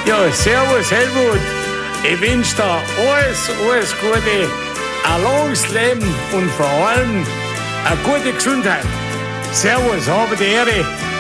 Ja, servus Helmut. Ich wünsche dir alles Gute, ein langes Leben und vor allem eine gute Gesundheit. Servus, habe die Ehre.